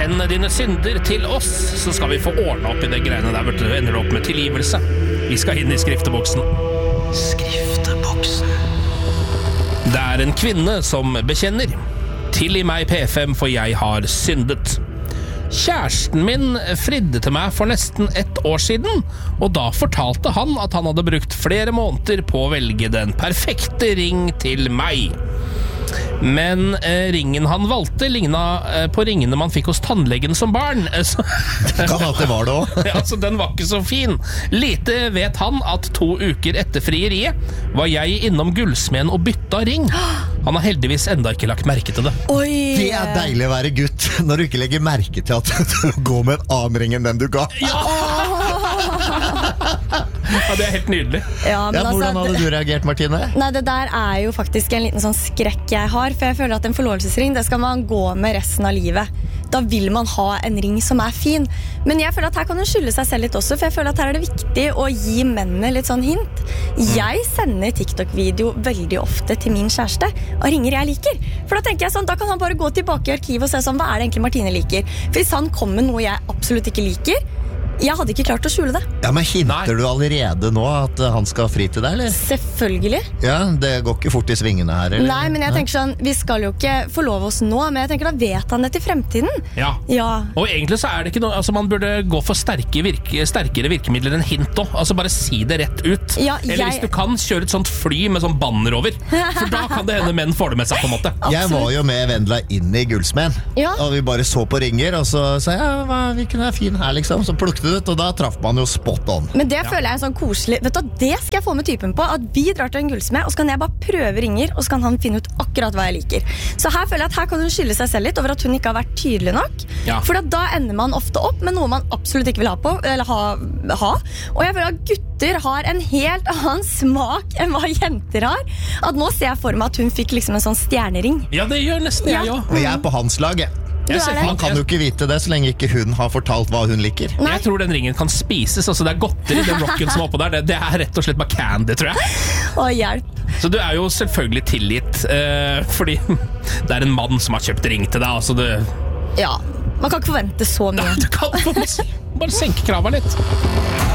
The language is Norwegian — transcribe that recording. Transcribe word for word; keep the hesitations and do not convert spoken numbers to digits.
Send dine synder til oss, så skal vi få ordne opp i det greiene der, vet du, ender opp med tilgivelse. Vi skal inn i skrifteboksen. Skrifteboksen. Det er en kvinne som bekjenner. Tilgi meg P F M, for jeg har syndet. Kjæresten min fridde til meg for nesten ett år siden, og da fortalte han at han hadde brukt flere måneder på å velge den perfekte ring til meg. Men eh, ringen han valgte lignet eh, på ringene man fikk hos tannlegen som barn. Så, kan at det var det også. Ja, så den var ikke så fin. Lite vet han at to uker etter frieriet var jeg innom gullsmeden og bytta ring. Han har heldigvis enda ikke lagt merke til det. Oi. Det er deilig å være gutt når du ikke legger merke til at du går med en annen ring enn den du ga. Ja, ja, det er helt nydelig. Ja, men ja, hvordan altså, hadde du reagert, Martine? Nei, det der er jo faktisk en liten sånn skrekk jeg har, for jeg føler at en forlovelsesring, det skal man gå med resten av livet. Da vil man ha en ring som er fin. Men jeg føler at her kan hun skylde seg selv litt også, for jeg føler at her er det viktig å gi mennene litt sånn hint. Jeg sender TikTok-video veldig ofte til min kjæreste og ringer jeg liker. For da tenker jeg sånn, da kan han bare gå tilbake i arkivet og se sånn, hva er det egentlig Martine liker? For hvis han kommer med noe jeg absolutt ikke liker, jeg hadde ikke klart å skjule det. Ja, men hinter Nei. du allerede nå at han skal fri til deg, eller? Selvfølgelig. Ja, det går ikke fort i svingene her, eller? Nei, men jeg tenker sånn, vi skal jo ikke forlove oss nå, men jeg tenker da vet han det til fremtiden. Ja. Ja. Og egentlig så er det ikke noe, altså man burde gå for sterke virke, sterkere virkemidler enn hint også. Altså bare si det rett ut. Ja, Eller jeg- hvis du kan, kjøre et sånt fly med sånn banner over. For da kan det hende menn får det med seg på en måte. Jeg var jo med Vendela inn i gullsmeden, Ja. og vi bare så på ringer, og så sa jeg, ja, hva, hvilken er fin her liksom? Så plukte det ut, og da traff man jo spot on. Men det føler jeg er sånn koselig. Vet du, hva, det skal jeg få med typen på. At vi drar til en gullsmed, og så kan jeg bare prøve ringer, og så kan han finne ut akkurat hva jeg liker. Så her føler jeg at her kan hun skylde seg selv litt over at hun ikke har vært tydelig nok. Ja. For da ender man ofte opp med noe man absolutt ikke vil ha på, eller ha, ha. Og jeg føler at gutter har en helt annen smak enn hva jenter har. At nå ser jeg for meg at hun fikk liksom en sånn stjernering. Ja, det gjør nesten jeg Ja. også. Men jeg er på hans lag, jeg. Jeg Du ser er for det. Man kan jo ikke vite det så lenge ikke hun har fortalt hva hun liker. Nei. Jeg tror den ringen kan spises, altså det er godteri, den rocken som er oppå der, det, det er rett og slett bare candy, tror jeg. Å, hjelp. Så du er jo selvfølgelig tilgitt, eh, fordi det er en mann som har kjøpt ring til deg, altså det, Ja, man kan ikke forvente så mye. du kan bare senke kravet litt.